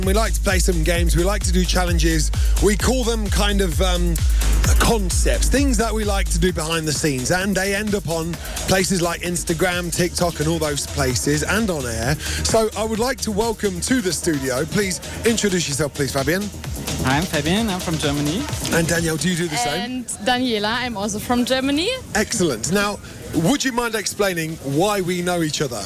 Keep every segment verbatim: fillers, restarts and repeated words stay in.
We like to play some games. We like to do challenges. We call them kind of um, concepts, things that we like to do behind the scenes. And they end up on places like Instagram, TikTok, and all those places, and on air. So I would like to welcome to the studio. Please introduce yourself, please, Fabian. Hi, I'm Fabian. I'm from Germany. And Danielle, do you do the same? And Daniela, I'm also from Germany. Excellent. Now, would you mind explaining why we know each other?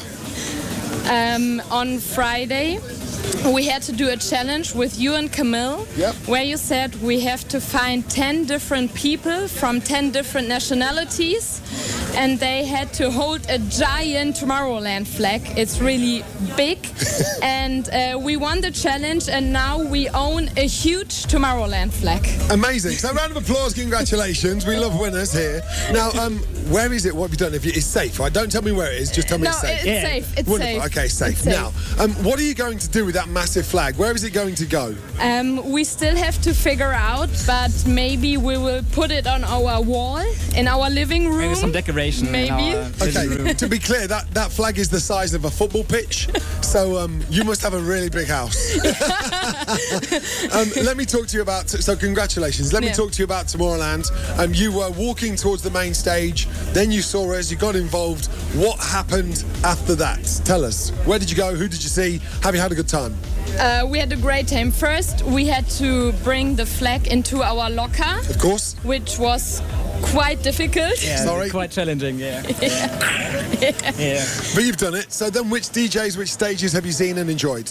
Um, on Friday, we had to do a challenge with you and Camille, Yep. where you said we have to find ten different people from ten different nationalities, and they had to hold a giant Tomorrowland flag. It's really big, and uh, we won the challenge, and now we own a huge Tomorrowland flag. Amazing. So round of applause, congratulations. We love winners here. Now, um, where is it? What have you done? If you, it's safe, right? Don't tell me where it is, just tell me No, it's safe. it's Yeah. safe. It's Wonderful. safe. Okay, safe. It's safe. Now, um, what are you going to do with that massive flag? Where is it going to go? Um, we still have to figure out, but maybe we will put it on our wall in our living room. Maybe some decoration. Maybe. In our Okay, living room. to be clear, that, that flag is the size of a football pitch, so um, you must have a really big house. um, let me talk to you about, so congratulations. Let me Yeah. talk to you about Tomorrowland. Um, you were walking towards the main stage, then you saw us, you got involved. What happened after that? Tell us. Where did you go? Who did you see? Have you had a good time? Uh, we had a great time. First, we had to bring the flag into our locker, Of course. which was quite difficult. Yeah, Sorry? quite challenging, yeah. yeah. But you've done it. So then which D Js, which stages have you seen and enjoyed?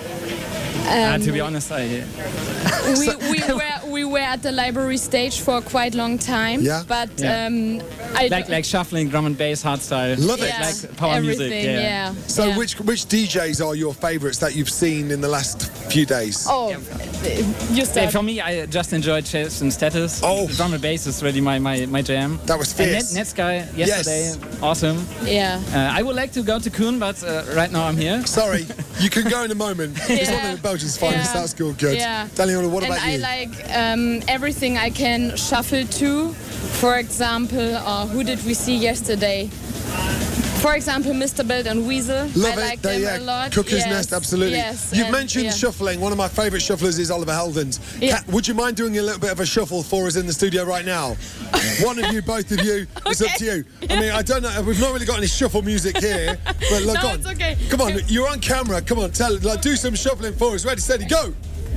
Uh, to be honest, I, We, we were we were at the library stage for a quite long time. Yeah. But Yeah. um, I like like shuffling, drum and bass, hardstyle. Love it. yeah, like power music, everything, yeah. yeah. So yeah. which which D Js are your favourites that you've seen in the last few days? Oh, you Yeah, start. for me, I just enjoyed Chess and Status. Oh. Drum and bass is really my, my, my jam. That was And fierce. Net, Netsky yesterday, Yes. awesome. Yeah. Uh, I would like to go to Kuhn, but uh, right now I'm here. Sorry, you can go in a moment. It's one Yeah. of the Belgians' finest. Yeah. That's good. Good. Yeah. Daniela, what And about I you? like um, everything I can shuffle to. For example, uh, who did we see yesterday? For example, Mister Belt and Weasel. Love I it. like They, them uh, a lot. Cooker's Yes, Nest, absolutely. Yes. You've and, mentioned yeah. shuffling. One of my favourite shufflers is Oliver Heldens. Yeah. Ca- would you mind doing a little bit of a shuffle for us in the studio right now? One of you, both of you. It's up to you. I mean, I don't know. We've not really got any shuffle music here, but look No, on. it's okay. Come on, you're on camera. Come on, tell. Like, do some shuffling for us. Ready, steady, go.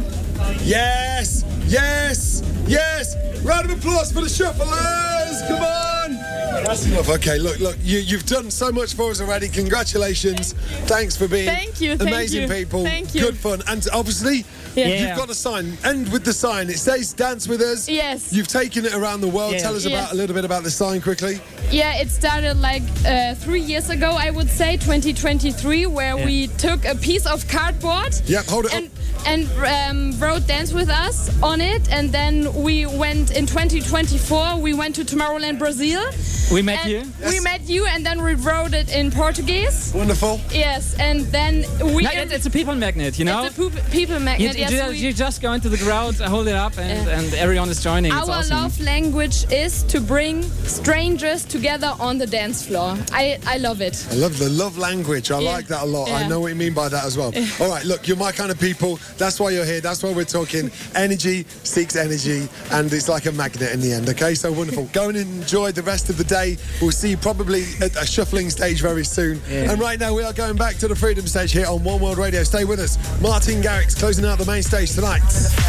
Yes, yes, yes. Round of applause for the shufflers. Come on. That's enough. Okay, look, look. You, you've done so much for us already. Congratulations. Thanks for being Thank you, thank amazing you, people. thank you. Good fun. And obviously, Yeah. Yeah. you've got a sign. End with the sign. It says "Dance with us." Yes. You've taken it around the world. Yeah. Tell us about Yes. a little bit about the sign quickly. Yeah, it started like uh, three years ago, I would say, twenty twenty-three, where Yeah. we took a piece of cardboard Yep, hold it and, up. and um, wrote Dance With Us on it. And then we went, in twenty twenty-four, we went to Tomorrowland, Brazil. We met And you. We met you, and then we wrote it in Portuguese. Wonderful. Yes, and then we... No, it, it's a people magnet, you know? It's a poop- people You, magnet, you yes. just, we- you just go into the crowd, hold it up, and, Yeah. and everyone is joining. It's Our awesome. love language is to bring strangers together on the dance floor. I, I love it. I love the love language. I Yeah. like that a lot. I Yeah. know what you mean by that as well. All right, look, you're my kind of people. That's why you're here. That's why we're talking. Energy seeks energy, and it's like a magnet in the end, okay? So wonderful. Go and enjoy the rest of the day. We'll see you probably at a shuffling stage very soon. Yeah. And right now, we are going back to the Freedom Stage here on One World Radio. Stay with us. Martin Garrix closing out the main stage tonight.